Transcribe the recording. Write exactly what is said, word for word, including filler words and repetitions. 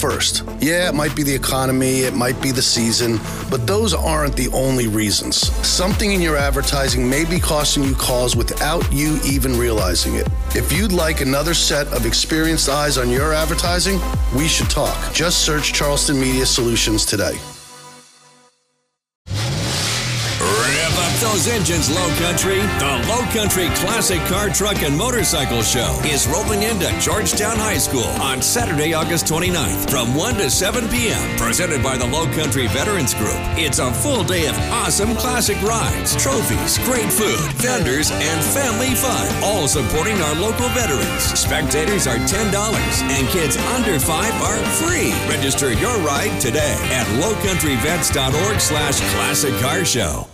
first. Yeah, it might be the economy, it might be the season, but those aren't the only reasons. Something in your advertising may be costing you calls without you even realizing it. If you'd like another set of experienced eyes on your advertising, we should talk. Just search Charleston Media Solutions today. Rev up those engines, Low Country. The Low Country Classic Car, Truck, and Motorcycle Show is rolling into Georgetown High School on Saturday, August twenty-ninth from one to seven p.m. Presented by the Low Country Veterans Group. It's a full day of awesome classic rides, trophies, great food, vendors, and family fun. All supporting our local veterans. Spectators are ten dollars and kids under five are free. Register your ride today at lowcountryvets.org slash classic car show.